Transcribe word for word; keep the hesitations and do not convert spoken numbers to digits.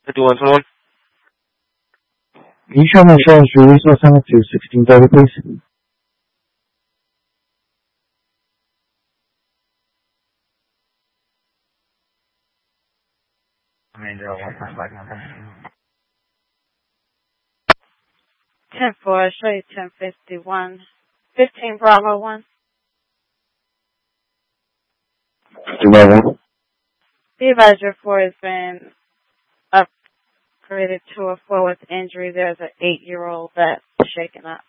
fifty-one twenty-one. Can you show my insurance release last time to sixteen thirty, please? I mean, there are one time back on ten four, I show you ten fifty-one. fifteen Bravo one. fifteen Bravo one. The advisor four has been upgraded to a four with injury. There's an eight-year-old that's shaken up.